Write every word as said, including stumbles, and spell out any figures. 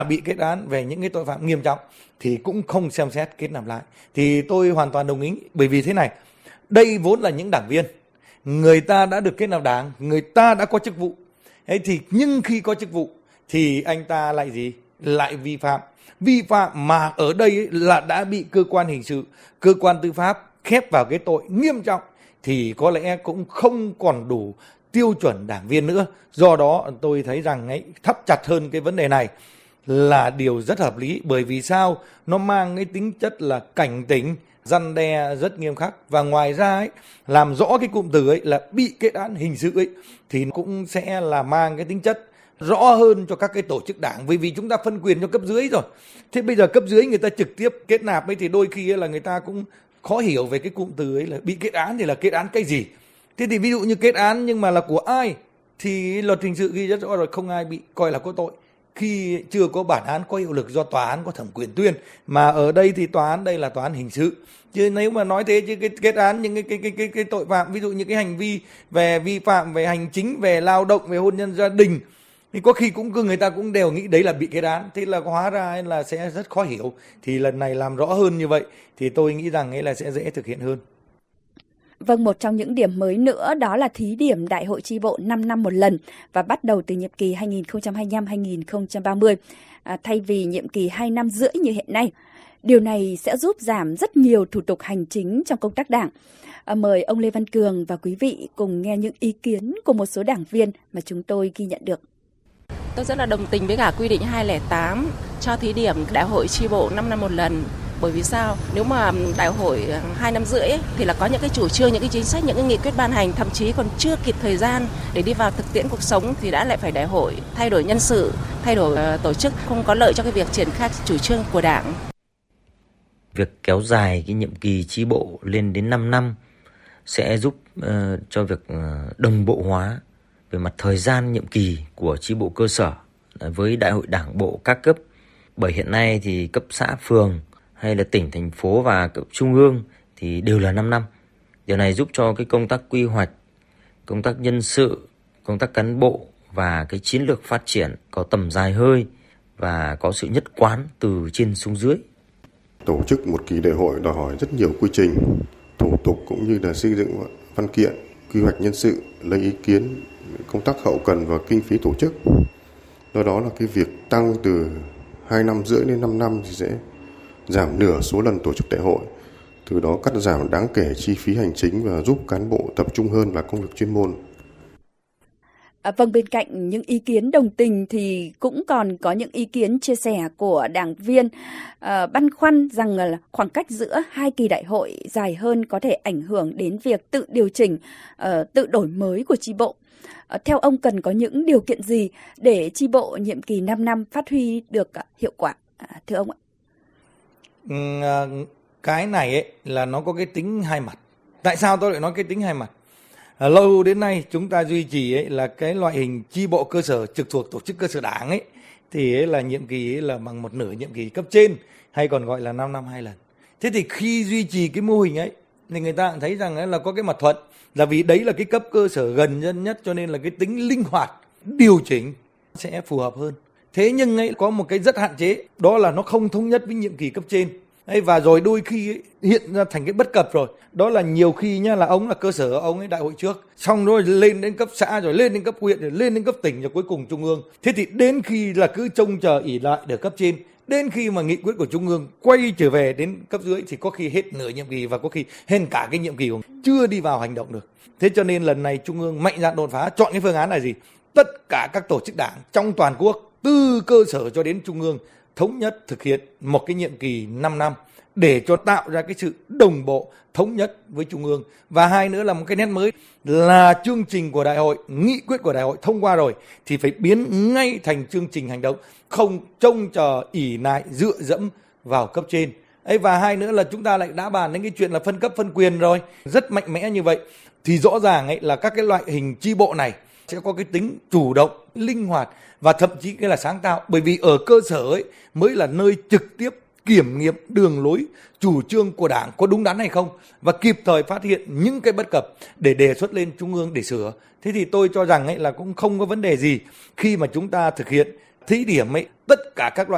bị kết án về những cái tội phạm nghiêm trọng thì cũng không xem xét kết nạp lại. Thì tôi hoàn toàn đồng ý, bởi vì thế này, đây vốn là những đảng viên, người ta đã được kết nạp đảng, người ta đã có chức vụ. Thế thì nhưng khi có chức vụ thì anh ta lại gì? Lại vi phạm. Vi phạm mà ở đây ấy là đã bị cơ quan hình sự, cơ quan tư pháp khép vào cái tội nghiêm trọng thì có lẽ cũng không còn đủ tiêu chuẩn đảng viên nữa. Do đó tôi thấy rằng ấy, thắt chặt hơn cái vấn đề này là điều rất hợp lý. Bởi vì sao? Nó mang cái tính chất là cảnh tỉnh, răn đe rất nghiêm khắc. Và ngoài ra ấy, làm rõ cái cụm từ ấy là bị kết án hình sự ấy thì cũng sẽ là mang cái tính chất rõ hơn cho các cái tổ chức đảng, bởi vì chúng ta phân quyền cho cấp dưới rồi. Thế bây giờ cấp dưới người ta trực tiếp kết nạp ấy thì đôi khi là người ta cũng khó hiểu về cái cụm từ ấy là bị kết án thì là kết án cái gì. Thế thì ví dụ như kết án nhưng mà là của ai thì luật hình sự ghi rất rõ rồi, không ai bị coi là có tội khi chưa có bản án có hiệu lực do tòa án có thẩm quyền tuyên. Mà ở đây thì tòa án đây là tòa án hình sự. Chứ nếu mà nói thế chứ cái kết án những cái cái cái cái, cái tội phạm, ví dụ như cái hành vi về vi phạm về hành chính, về lao động, về hôn nhân gia đình thì có khi cũng người ta cũng đều nghĩ đấy là bị kết án, thế là hóa ra là sẽ rất khó hiểu. Thì lần này làm rõ hơn như vậy thì tôi nghĩ rằng ấy là sẽ dễ thực hiện hơn. Vâng, một trong những điểm mới nữa đó là thí điểm đại hội chi bộ năm năm một lần và bắt đầu từ nhiệm kỳ hai nghìn không trăm hai mươi lăm đến hai nghìn không trăm ba mươi à, thay vì nhiệm kỳ hai năm rưỡi như hiện nay. Điều này sẽ giúp giảm rất nhiều thủ tục hành chính trong công tác đảng. À, mời ông Lê Văn Cường và quý vị cùng nghe những ý kiến của một số đảng viên mà chúng tôi ghi nhận được. Tôi rất là đồng tình với cả quy định hai không không tám cho thí điểm đại hội chi bộ năm năm một lần. Bởi vì sao? Nếu mà đại hội hai năm rưỡi ấy, thì là có những cái chủ trương, những cái chính sách, những cái nghị quyết ban hành thậm chí còn chưa kịp thời gian để đi vào thực tiễn cuộc sống thì đã lại phải đại hội, thay đổi nhân sự, thay đổi uh, tổ chức, không có lợi cho cái việc triển khai chủ trương của Đảng. Việc kéo dài cái nhiệm kỳ chi bộ lên đến năm năm sẽ giúp uh, cho việc uh, đồng bộ hóa về mặt thời gian nhiệm kỳ của chi bộ cơ sở với đại hội đảng bộ các cấp. Bởi hiện nay thì cấp xã, phường hay là tỉnh, thành phố và cấp trung ương thì đều là năm năm. Điều này giúp cho cái công tác quy hoạch, công tác nhân sự, công tác cán bộ và cái chiến lược phát triển có tầm dài hơi và có sự nhất quán từ trên xuống dưới. Tổ chức một kỳ đại hội đòi hỏi rất nhiều quy trình, thủ tục cũng như là xây dựng văn kiện, quy hoạch nhân sự, lấy ý kiến, công tác hậu cần và kinh phí tổ chức. Do đó là cái việc tăng từ hai năm rưỡi đến năm năm thì sẽ giảm nửa số lần tổ chức đại hội, từ đó cắt giảm đáng kể chi phí hành chính và giúp cán bộ tập trung hơn vào công việc chuyên môn. À, vâng, bên cạnh những ý kiến đồng tình thì cũng còn có những ý kiến chia sẻ của đảng viên à, băn khoăn rằng là khoảng cách giữa hai kỳ đại hội dài hơn có thể ảnh hưởng đến việc tự điều chỉnh, à, tự đổi mới của chi bộ. À, theo ông cần có những điều kiện gì để chi bộ nhiệm kỳ năm năm phát huy được à, hiệu quả, à, thưa ông ạ? Cái này ấy là nó có cái tính hai mặt. Tại sao tôi lại nói cái tính hai mặt? À, lâu đến nay chúng ta duy trì ấy là cái loại hình chi bộ cơ sở trực thuộc tổ chức cơ sở đảng ấy thì ấy là nhiệm kỳ ấy là bằng một nửa nhiệm kỳ cấp trên, hay còn gọi là năm năm hai lần. Thế thì khi duy trì cái mô hình ấy thì người ta cũng thấy rằng ấy là có cái mặt thuận, là vì đấy là cái cấp cơ sở gần dân nhất, cho nên là cái tính linh hoạt điều chỉnh sẽ phù hợp hơn. Thế nhưng ấy có một cái rất hạn chế, đó là nó không thống nhất với nhiệm kỳ cấp trên. Ấy, và rồi đôi khi ấy, hiện ra thành cái bất cập rồi. Đó là nhiều khi nhá, là ông là cơ sở, ông ấy đại hội trước, xong rồi lên đến cấp xã, rồi lên đến cấp huyện, rồi lên đến cấp tỉnh, rồi cuối cùng trung ương. Thế thì đến khi là cứ trông chờ ỷ lại để cấp trên, đến khi mà nghị quyết của trung ương quay trở về đến cấp dưới thì có khi hết nửa nhiệm kỳ và có khi hết cả cái nhiệm kỳ cũng chưa đi vào hành động được. Thế cho nên lần này trung ương mạnh dạn đột phá, chọn cái phương án là gì? Tất cả các tổ chức đảng trong toàn quốc, từ cơ sở cho đến trung ương, thống nhất thực hiện một cái nhiệm kỳ năm năm để cho tạo ra cái sự đồng bộ, thống nhất với trung ương. Và hai nữa là một cái nét mới là chương trình của đại hội, nghị quyết của đại hội thông qua rồi thì phải biến ngay thành chương trình hành động, không trông chờ ỷ lại dựa dẫm vào cấp trên. Ấy, và hai nữa là chúng ta lại đã bàn đến cái chuyện là phân cấp phân quyền rồi, rất mạnh mẽ như vậy thì rõ ràng ấy là các cái loại hình chi bộ này sẽ có cái tính chủ động, linh hoạt và thậm chí cái là sáng tạo, bởi vì ở cơ sở ấy mới là nơi trực tiếp kiểm nghiệm đường lối, chủ trương của Đảng có đúng đắn hay không và kịp thời phát hiện những cái bất cập để đề xuất lên trung ương để sửa. Thế thì tôi cho rằng ấy là cũng không có vấn đề gì khi mà chúng ta thực hiện thí điểm ấy tất cả các loại